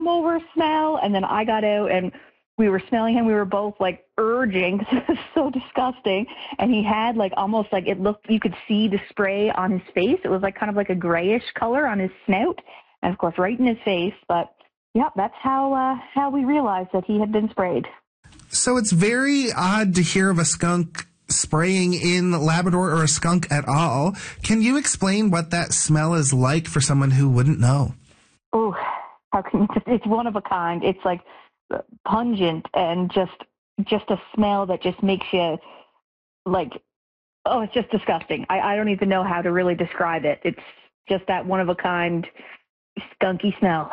over smell. And then I got out and we were smelling him. We were both like urging because it was so disgusting. And he had like almost like it looked, you could see the spray on his face. It was like kind of like a grayish color on his snout. And of course, right in his face. But yeah, that's how we realized that he had been sprayed. So it's very odd to hear of a skunk spraying in Labrador or a skunk at all. Can you explain what that smell is like for someone who wouldn't know? Oh, how can you? It's one of a kind. It's like pungent and just a smell that just makes you like, oh, it's just disgusting. I don't even know how to really describe it. It's just that one of a kind skunky smell.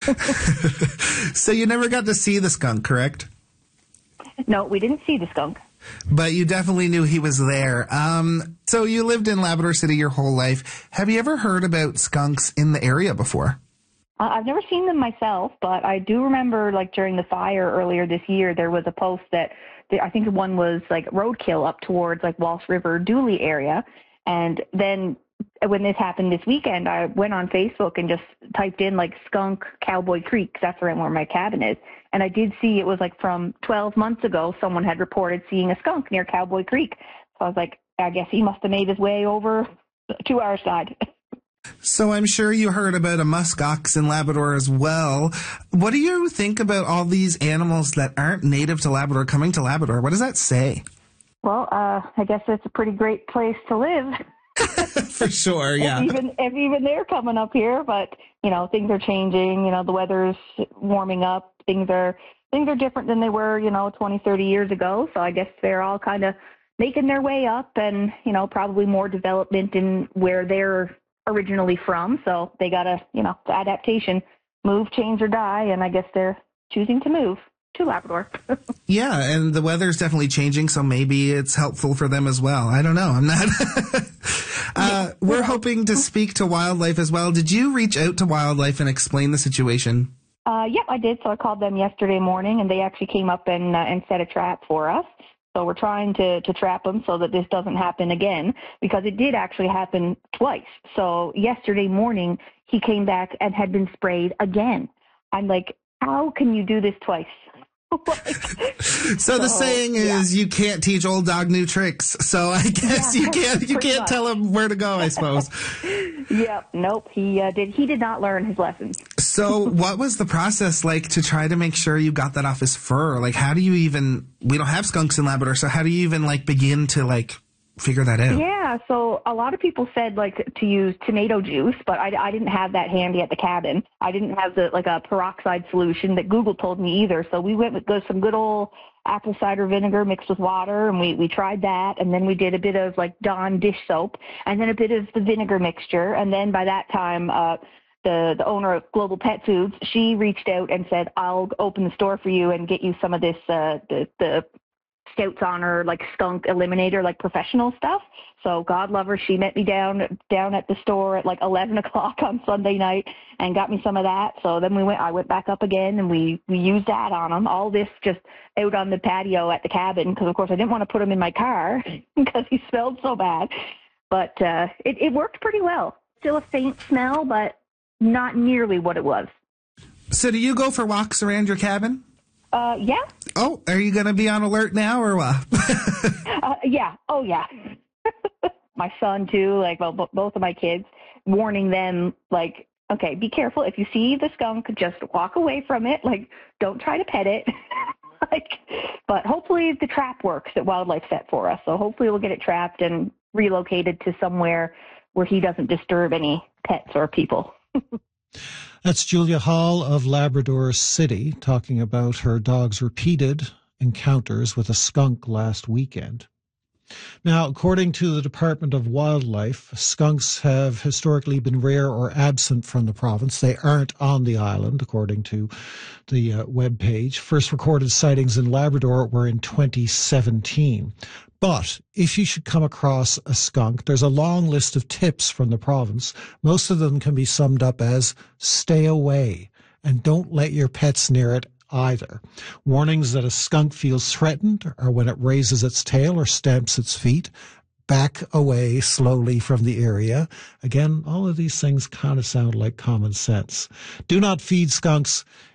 So you never got to see the skunk, correct? No, we didn't see the skunk. But you definitely knew he was there. So you lived in Labrador City your whole life. Have you ever heard about skunks in the area before? I've never seen them myself, but I do remember, like, during the fire earlier this year, there was a post that I think one was, like, roadkill up towards, like, Walsh River, Dooley area. And then when this happened this weekend, I went on Facebook and just typed in, like, skunk Cowboy Creek, 'cause that's around where my cabin is. And I did see it was, like, from 12 months ago, someone had reported seeing a skunk near Cowboy Creek. So I was like, I guess he must have made his way over to our side. So I'm sure you heard about a muskox in Labrador as well. What do you think about all these animals that aren't native to Labrador coming to Labrador? What does that say? Well, I guess it's a pretty great place to live. For sure, yeah. If even they're coming up here, but, you know, things are changing. You know, the weather's warming up. Things are different than they were, 20, 30 years ago. So I guess they're all kind of making their way up and, probably more development in where they're originally from. So they got to, the adaptation, move, change, or die. And I guess they're choosing to move to Labrador. Yeah, and the weather's definitely changing, so maybe it's helpful for them as well. I don't know. I'm not. We're hoping to speak to Wildlife as well. Did you reach out to Wildlife and explain the situation? Yep, I did. So I called them yesterday morning, and they actually came up and set a trap for us. So we're trying to trap them so that this doesn't happen again, because it did actually happen twice. So yesterday morning, he came back and had been sprayed again. I'm like, how can you do this twice? So the saying is, you can't teach old dog new tricks. So I guess you can't tell him where to go, I suppose. Yep. Nope. He did not learn his lesson. So what was the process like to try to make sure you got that off his fur? Like, how do you even, we don't have skunks in Labrador, so how do you even begin to figure that out? Yeah, so a lot of people said to use tomato juice, but I didn't have that handy at the cabin. I didn't have a peroxide solution that Google told me either. So we went with some good old apple cider vinegar mixed with water, and we tried that, and then we did a bit of Dawn dish soap, and then a bit of the vinegar mixture, and then by that time the owner of Global Pet Foods, she reached out and said, I'll open the store for you and get you some of this the Scouts Honor skunk eliminator professional stuff. So God love her, she met me down at the store at 11 o'clock on Sunday night and got me some of that. So then I went back up again and we used that on him. All this just out on the patio at the cabin, because of course I didn't want to put him in my car because he smelled so bad. But it worked pretty well. Still a faint smell, but not nearly what it was. So do you go for walks around your cabin? Yeah. Oh, are you going to be on alert now or what? Yeah. Oh, yeah. My son, too, both of my kids, warning them, okay, be careful. If you see the skunk, just walk away from it. Don't try to pet it. But hopefully the trap works that Wildlife set for us. So hopefully we'll get it trapped and relocated to somewhere where he doesn't disturb any pets or people. That's Julia Hall of Labrador City talking about her dog's repeated encounters with a skunk last weekend. Now, according to the Department of Wildlife, skunks have historically been rare or absent from the province. They aren't on the island, according to the webpage. First recorded sightings in Labrador were in 2017. But if you should come across a skunk, there's a long list of tips from the province. Most of them can be summed up as stay away and don't let your pets near it either. Warnings that a skunk feels threatened are when it raises its tail or stamps its feet. Back away slowly from the area. Again, all of these things kind of sound like common sense. Do not feed skunks